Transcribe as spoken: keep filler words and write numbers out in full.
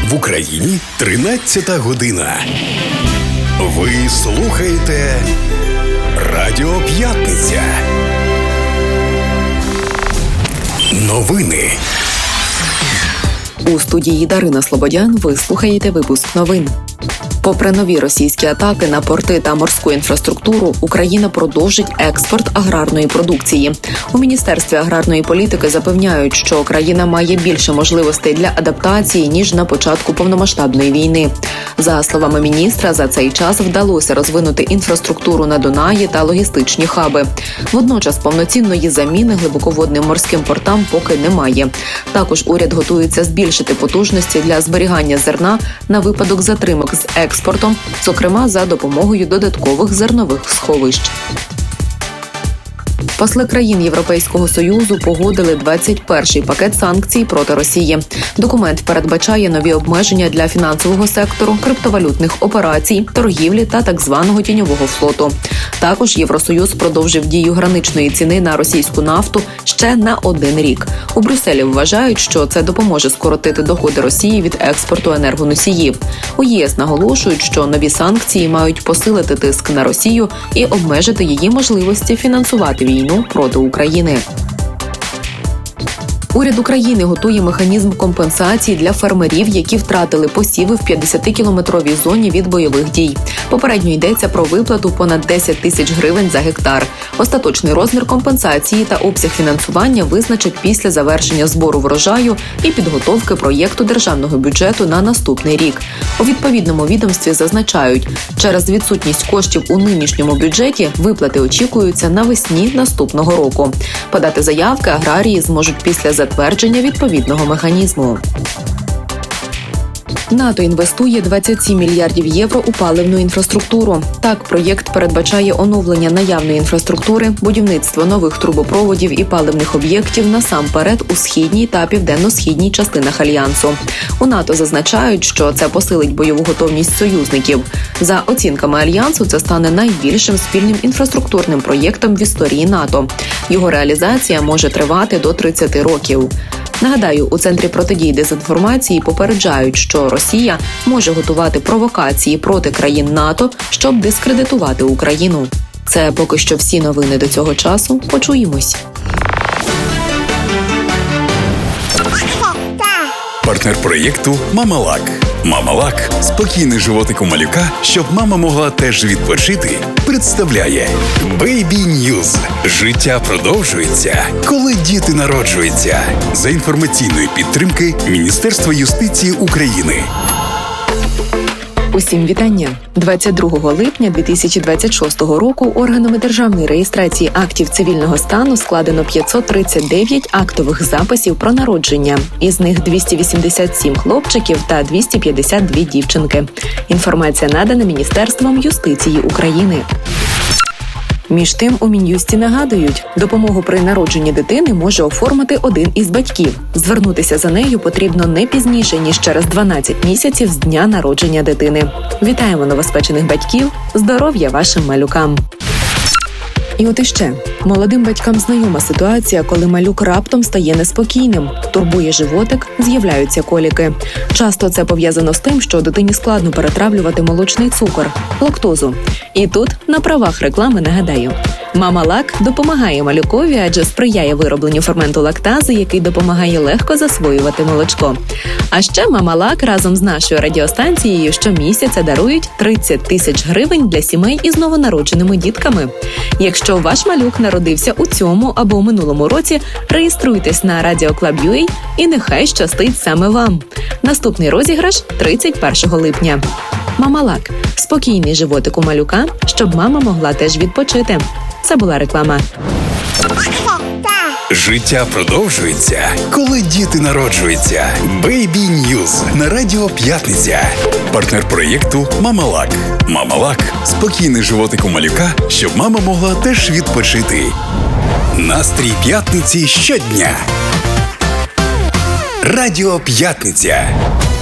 В Україні тринадцята година. Ви слухаєте Радіо П'ятниця. Новини. У студії Дарина Слободян ви слухаєте випуск новин. Попри нові російські атаки на порти та морську інфраструктуру, Україна продовжить експорт аграрної продукції. У Міністерстві аграрної політики запевняють, що країна має більше можливостей для адаптації, ніж на початку повномасштабної війни. За словами міністра, за цей час вдалося розвинути інфраструктуру на Дунаї та логістичні хаби. Водночас повноцінної заміни глибоководним морським портам поки немає. Також уряд готується збільшити потужності для зберігання зерна на випадок затримок з експортом, зокрема за допомогою додаткових зернових сховищ. Посли країн Європейського Союзу погодили двадцять перший пакет санкцій проти Росії. Документ передбачає нові обмеження для фінансового сектору, криптовалютних операцій, торгівлі та так званого тіньового флоту. Також Євросоюз продовжив дію граничної ціни на російську нафту ще на один рік. У Брюсселі вважають, що це допоможе скоротити доходи Росії від експорту енергоносіїв. У ЄС наголошують, що нові санкції мають посилити тиск на Росію і обмежити її можливості фінансувати війну проти України. Уряд України готує механізм компенсації для фермерів, які втратили посіви в п'ятдесятикілометровій зоні від бойових дій. Попередньо йдеться про виплату понад десять тисяч гривень за гектар. Остаточний розмір компенсації та обсяг фінансування визначать після завершення збору врожаю і підготовки проєкту державного бюджету на наступний рік. У відповідному відомстві зазначають, через відсутність коштів у нинішньому бюджеті виплати очікуються навесні наступного року. Подати заявки аграрії зможуть після затвердження відповідного механізму. НАТО інвестує двадцять сім мільярдів євро у паливну інфраструктуру. Так, проєкт передбачає оновлення наявної інфраструктури, будівництво нових трубопроводів і паливних об'єктів насамперед у східній та південно-східній частинах Альянсу. У НАТО зазначають, що це посилить бойову готовність союзників. За оцінками Альянсу, це стане найбільшим спільним інфраструктурним проєктом в історії НАТО. Його реалізація може тривати до тридцяти років. Нагадаю, у Центрі протидії дезінформації попереджають, що Росія може готувати провокації проти країн НАТО, щоб дискредитувати Україну. Це поки що всі новини до цього часу. Почуємось. Партнер проєкту «Мамалак». «Мамалак» – спокійний животик у малюка, щоб мама могла теж відпочити, представляє Baby News. Життя продовжується, коли діти народжуються. За інформаційної підтримки Міністерства юстиції України. Усім вітання! двадцять другого липня дві тисячі двадцять шостого року органами державної реєстрації актів цивільного стану складено п'ятсот тридцять дев'ять актових записів про народження. Із них двісті вісімдесят сім хлопчиків та двісті п'ятдесят дві дівчинки. Інформація надана Міністерством юстиції України. Між тим, у Мін'юсті нагадують, допомогу при народженні дитини може оформити один із батьків. Звернутися за нею потрібно не пізніше, ніж через дванадцять місяців з дня народження дитини. Вітаємо новоспечених батьків! Здоров'я вашим малюкам! І от іще. Молодим батькам знайома ситуація, коли малюк раптом стає неспокійним, турбує животик, з'являються коліки. Часто це пов'язано з тим, що дитині складно перетравлювати молочний цукор – лактозу. І тут на правах реклами нагадаю. «Мамалак» допомагає малюкові, адже сприяє виробленню ферменту лактази, який допомагає легко засвоювати молочко. А ще «Мамалак» разом з нашою радіостанцією щомісяця дарують тридцять тисяч гривень для сімей із новонародженими дітками. Якщо ваш малюк народився у цьому або минулому році, реєструйтесь на радіоклаб.ua і нехай щастить саме вам. Наступний розіграш – тридцять першого липня. «Мамалак» – спокійний животик у малюка, щоб мама могла теж відпочити. Це була реклама. Життя продовжується, коли діти народжуються. Baby News на Радіо П'ятниця. Партнер проєкту «Мамалак». «Мамалак» – спокійний животик у малюка, щоб мама могла теж відпочити. Настрій п'ятниці щодня. Радіо П'ятниця.